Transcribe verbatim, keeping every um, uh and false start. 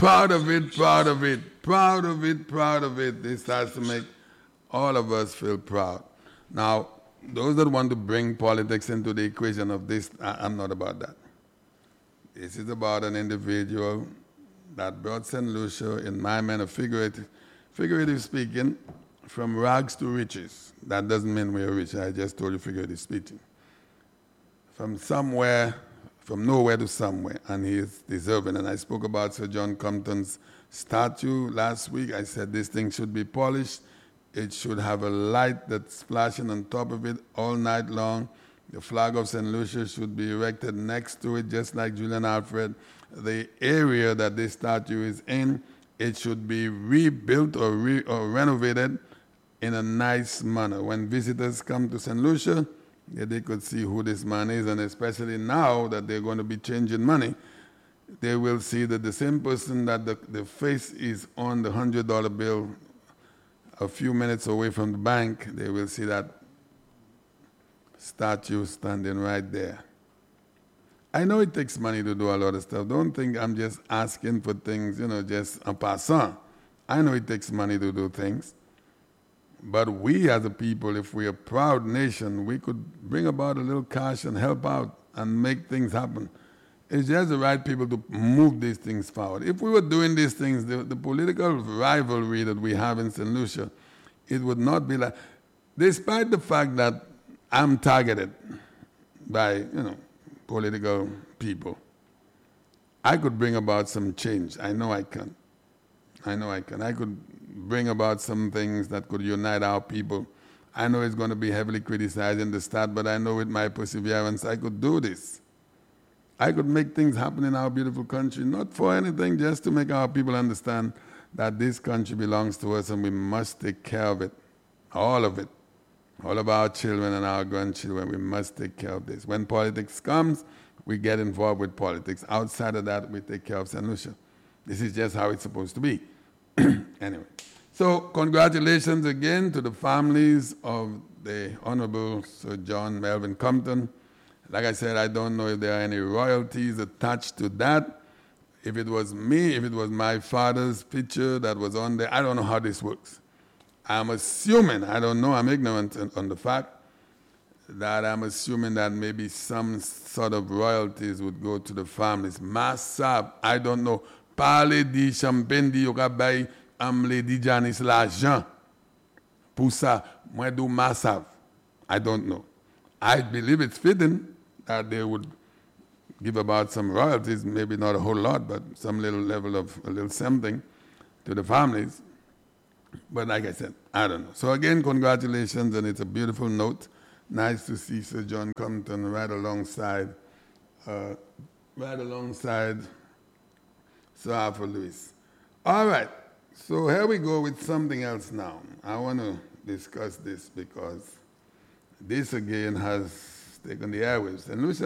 Proud of it, proud of it, proud of it, proud of it. This has to make all of us feel proud. Now, those that want to bring politics into the equation of this, I, I'm not about that. This is about an individual that brought Saint Lucia, in my manner, figurative, figurative speaking, from rags to riches. That doesn't mean we're rich. I just told you figurative speaking. From somewhere, from nowhere to somewhere, and he is deserving. And I spoke about Sir John Compton's statue last week. I said this thing should be polished. It should have a light that's flashing on top of it all night long. The flag of Saint Lucia should be erected next to it, just like Julian Alfred. The area that this statue is in, it should be rebuilt or, re or renovated in a nice manner. When visitors come to Saint Lucia, yeah, they could see who this man is, and especially now that they're going to be changing money, they will see that the same person that the, the face is on the one hundred dollar bill a few minutes away from the bank, they will see that statue standing right there. I know it takes money to do a lot of stuff. Don't think I'm just asking for things, you know, just en passant. I know it takes money to do things. But we as a people, if we're a proud nation, we could bring about a little cash and help out and make things happen. It's just the right people to move these things forward. If we were doing these things, the, the political rivalry that we have in Saint Lucia, it would not be like, despite the fact that I'm targeted by, you know, political people, I could bring about some change. I know I can. I know I can. I could bring about some things that could unite our people. I know it's going to be heavily criticized in the start, but I know with my perseverance I could do this. I could make things happen in our beautiful country, not for anything, just to make our people understand that this country belongs to us and we must take care of it, all of it. All of our children and our grandchildren, we must take care of this. When politics comes, we get involved with politics. Outside of that, we take care of Saint Lucia. This is just how it's supposed to be. Anyway, so congratulations again to the families of the Honorable Sir John Melvin Compton. Like I said, I don't know if there are any royalties attached to that. If it was me, if it was my father's picture that was on there, I don't know how this works. I'm assuming, I don't know, I'm ignorant on the fact, that I'm assuming that maybe some sort of royalties would go to the families. Massab, I don't know. Parler di champagne di yo ka bay am Lady Janice l'argent. Pour ça, moi do massive. I don't know. I believe it's fitting that they would give about some royalties, maybe not a whole lot, but some little level of a little something to the families. But like I said, I don't know. So again, congratulations, and it's a beautiful note. Nice to see Sir John Compton right alongside, uh, right alongside Sir Arthur Lewis. All right, so here we go with something else now. I want to discuss this because this again has taken the airwaves. And Lucia